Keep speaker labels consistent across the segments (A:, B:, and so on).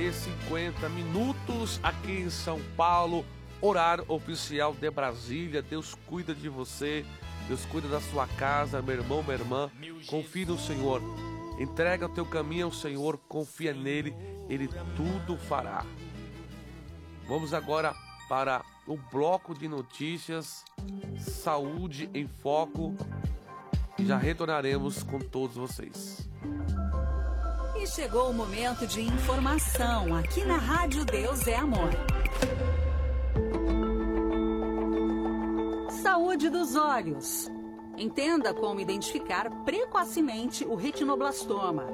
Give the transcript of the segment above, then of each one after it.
A: 8h50 aqui em São Paulo, horário oficial de Brasília. Deus cuida de você, Deus cuida da sua casa, meu irmão, minha irmã. Confie no Senhor, entrega o teu caminho ao Senhor, confia nele, Ele tudo fará. Vamos agora para o bloco de notícias, Saúde em Foco, e já retornaremos com todos vocês.
B: E chegou o momento de informação aqui na Rádio Deus é Amor. Saúde dos olhos. Entenda como identificar precocemente o retinoblastoma.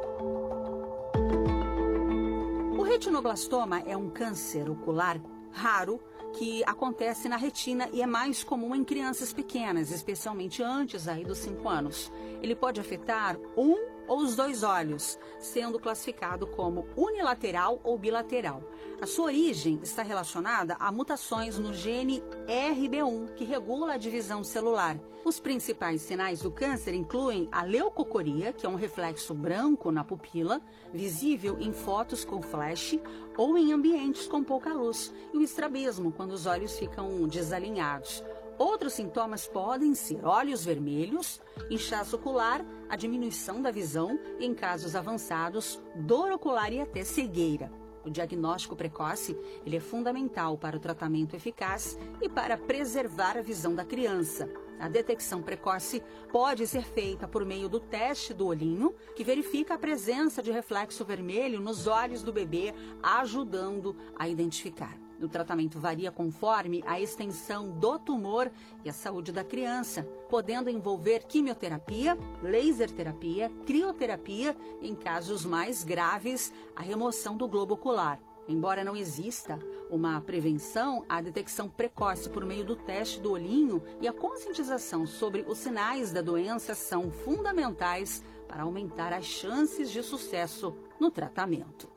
B: O retinoblastoma é um câncer ocular raro que acontece na retina e é mais comum em crianças pequenas, especialmente antes aí dos 5 anos. Ele pode afetar um ou os 2 olhos, sendo classificado como unilateral ou bilateral. A sua origem está relacionada a mutações no gene RB1, que regula a divisão celular. Os principais sinais do câncer incluem a leucocoria, que é um reflexo branco na pupila, visível em fotos com flash ou em ambientes com pouca luz, e o estrabismo, quando os olhos ficam desalinhados. Outros sintomas podem ser olhos vermelhos, inchaço ocular, a diminuição da visão e, em casos avançados, dor ocular e até cegueira. O diagnóstico precoce ele é fundamental para o tratamento eficaz e para preservar a visão da criança. A detecção precoce pode ser feita por meio do teste do olhinho, que verifica a presença de reflexo vermelho nos olhos do bebê, ajudando a identificar. O tratamento varia conforme a extensão do tumor e a saúde da criança, podendo envolver quimioterapia, laser terapia, crioterapia e, em casos mais graves, a remoção do globo ocular. Embora não exista uma prevenção, a detecção precoce por meio do teste do olhinho e a conscientização sobre os sinais da doença são fundamentais para aumentar as chances de sucesso no tratamento.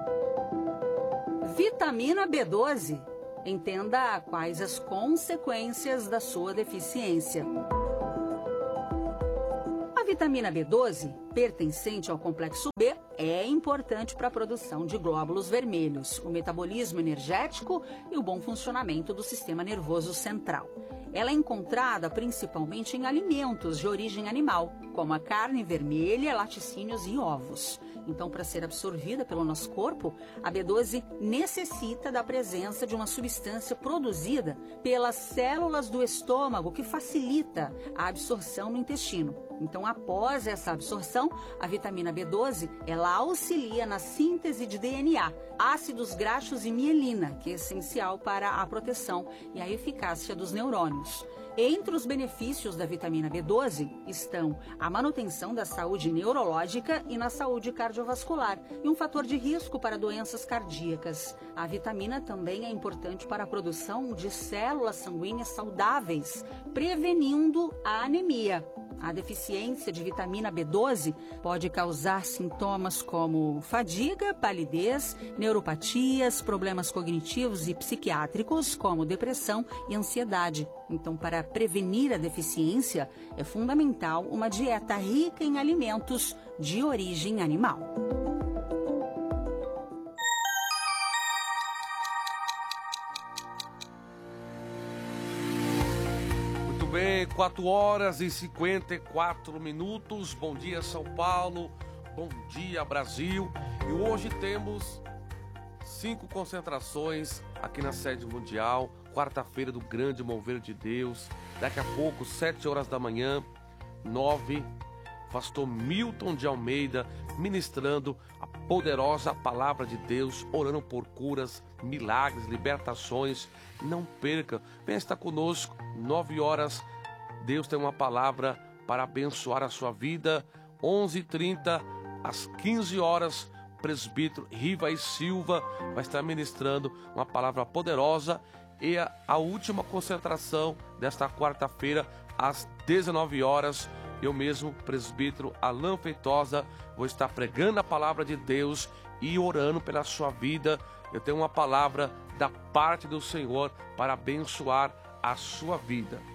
B: Vitamina B12. Entenda quais as consequências da sua deficiência. A vitamina B12, pertencente ao complexo B, é importante para a produção de glóbulos vermelhos, o metabolismo energético e o bom funcionamento do sistema nervoso central. Ela é encontrada principalmente em alimentos de origem animal, como a carne vermelha, laticínios e ovos. Então, para ser absorvida pelo nosso corpo, a B12 necessita da presença de uma substância produzida pelas células do estômago que facilita a absorção no intestino. Então, após essa absorção, a vitamina B12, ela auxilia na síntese de DNA, ácidos graxos e mielina, que é essencial para a proteção e a eficácia dos neurônios. Entre os benefícios da vitamina B12 estão a manutenção da saúde neurológica e na saúde cardiovascular e um fator de risco para doenças cardíacas. A vitamina também é importante para a produção de células sanguíneas saudáveis, prevenindo a anemia. A deficiência de vitamina B12 pode causar sintomas como fadiga, palidez, neuropatias, problemas cognitivos e psiquiátricos, como depressão e ansiedade. Então, para prevenir a deficiência, é fundamental uma dieta rica em alimentos de origem animal.
A: Bem, 4h54. Bom dia, São Paulo. Bom dia, Brasil. E hoje temos 5 concentrações aqui na sede mundial. Quarta-feira do grande mover de Deus. Daqui a pouco, 7 horas da manhã, 9, pastor Milton de Almeida ministrando a poderosa palavra de Deus, orando por curas, milagres, libertações. Não perca, venha estar conosco, 9 horas, Deus tem uma palavra para abençoar a sua vida. 11h30, às 15 horas, presbítero Riva e Silva vai estar ministrando uma palavra poderosa. E a última concentração desta quarta-feira, às 19 horas, eu mesmo, presbítero Alain Feitosa, vou estar pregando a palavra de Deus e orando pela sua vida. Eu tenho uma palavra da parte do Senhor para abençoar a sua vida.